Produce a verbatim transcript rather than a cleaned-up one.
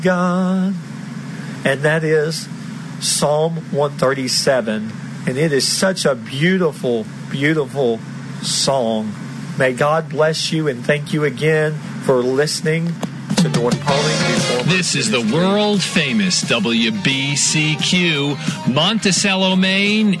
God. And that is Psalm one thirty-seven. And it is such a beautiful, beautiful song. May God bless you, and thank you again for listening to North Pawling. This is the world famous W B C Q, Monticello, Maine.